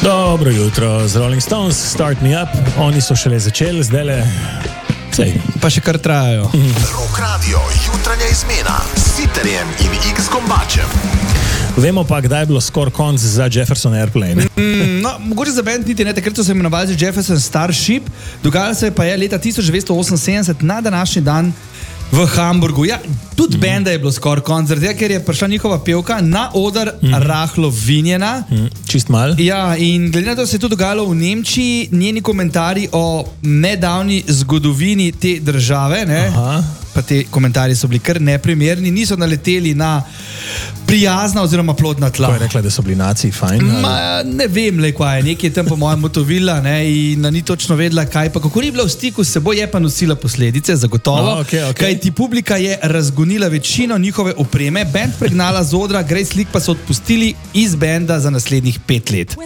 Dobro jutro z Rolling Stones, Start Me Up. Oni so šele začeli, zdajle pa še kar trajajo. Rock Radio, jutranja izmena s Sitterjem in X Gombačem. Vemo pa, kdaj je bilo skoraj konc za Jefferson Airplane. No, mogoče za band niti ne, takrat so se imenovali Jefferson Starship, dogajalo se pa je leta 1978 na današnji dan v Hamburgu. Ja, tudi benda je bilo skoraj konc, ker je prišla njihova pevka na oder rahlo vinjena. Čist mal. Ja, in glede na to se je tudi dogajalo v Nemčiji, njeni komentarji o nedavni zgodovini te države, ne? Pa te komentarji so bili kar neprimerni, niso naleteli na prijazna oziroma plodna tla. Ko je rekla, da so bili naciji fajn? Ne vem, kaj je, nekaj je tam po mojem utovila, ne, in ni točno vedela, kaj pa, kako ni bila v stiku s seboj, je pa nosila posledice, zagotovo. Okay. Kajti publika je razgonila večino njihove opreme, band pregnala z odra, Grace Slick pa so odpustili iz benda za naslednjih 5 let.